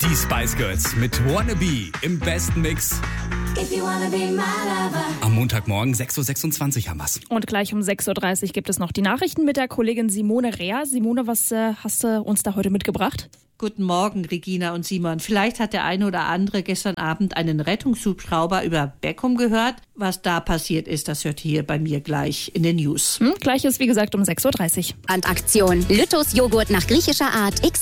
Die Spice Girls mit Wannabe im besten Mix. Am Montagmorgen 6.26 Uhr haben wir's. Und gleich um 6.30 Uhr gibt es noch die Nachrichten mit der Kollegin Simone Rea. Simone, was hast du uns da heute mitgebracht? Guten Morgen, Regina und Simon. Vielleicht hat der eine oder andere gestern Abend einen Rettungshubschrauber über Beckum gehört. Was da passiert ist, das hört ihr hier bei mir gleich in den News. Gleich ist, wie gesagt, um 6.30 Uhr. Brandaktion. Lüttos Joghurt nach griechischer Art. X